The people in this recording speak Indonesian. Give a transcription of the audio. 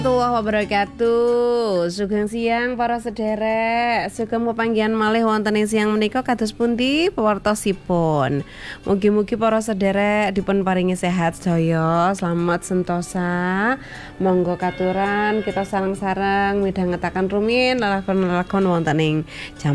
Wabarakatuh. Sugeng siang para sederek. Sugeng pepanggihan malih wonten ing siang menika kados pundi pawartosipun. Mugi-mugi para sederek dipun paringi sehat sedaya, slamet sentosa. Monggo katuran kita sareng-sareng midhangetaken rumiyin lelakon-lelakon wonten ing jam